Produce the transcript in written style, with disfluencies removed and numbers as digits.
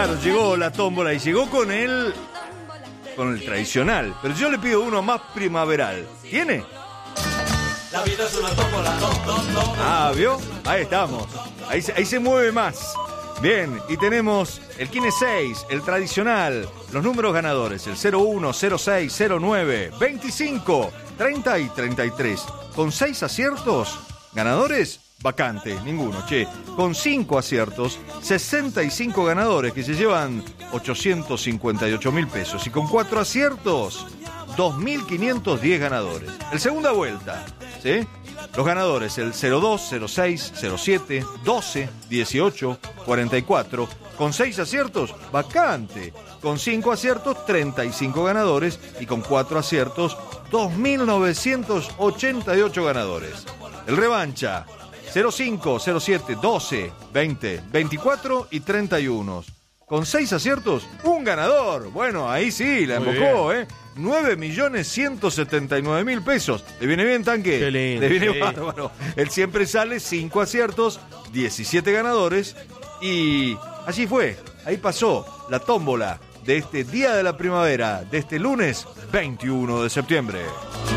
Claro, llegó la tómbola y llegó con el tradicional. Pero yo le pido uno más primaveral. ¿Tiene? La vida es una tómbola, Ah, ¿vio? Ahí estamos. Ahí se mueve más. Bien, y tenemos el Kine 6, el tradicional. Los números ganadores, el 01, 06, 09, 25, 30 y 33. Con 6 aciertos, ganadores, vacante, ninguno, che. Con 5 aciertos, 65 ganadores que se llevan 858.000 pesos. Y con 4 aciertos, 2.510 ganadores. El segunda vuelta, ¿sí? Los ganadores, el 02, 06, 07, 12, 18, 44. Con 6 aciertos, vacante. Con 5 aciertos, 35 ganadores. Y con 4 aciertos, 2.988 ganadores. El revancha, 05, 07, 12, 20, 24 y 31. Con 6 aciertos, un ganador. Bueno, ahí sí, la embocó, 9.179.000 pesos. ¿Le viene bien, Tanque? Qué lindo. Le viene Sí. bárbaro. Él siempre sale, 5 aciertos, 17 ganadores. Y así fue. Ahí pasó la tómbola de este día de la primavera, de este lunes 21 de septiembre.